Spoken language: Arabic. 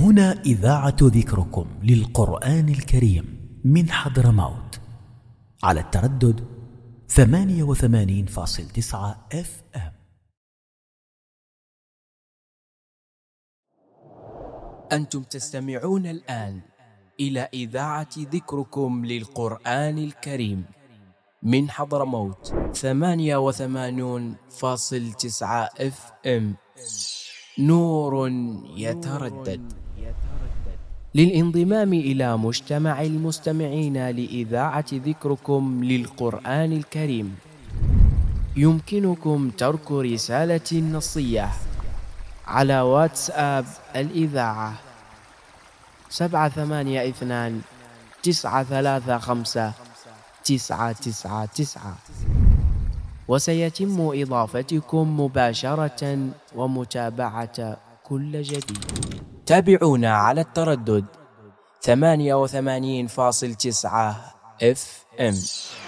هنا إذاعة ذكركم للقرآن الكريم من حضرموت على التردد 88.9 FM. أنتم تستمعون الآن إلى إذاعة ذكركم للقرآن الكريم من حضرموت 88.9 FM. نور يتردد. للانضمام إلى مجتمع المستمعين لإذاعة ذكركم للقرآن الكريم يمكنكم ترك رسالة نصية على واتساب الإذاعة 782-935-999، وسيتم إضافتكم مباشرة ومتابعة كل جديد. تابعونا على التردد 88.9 FM.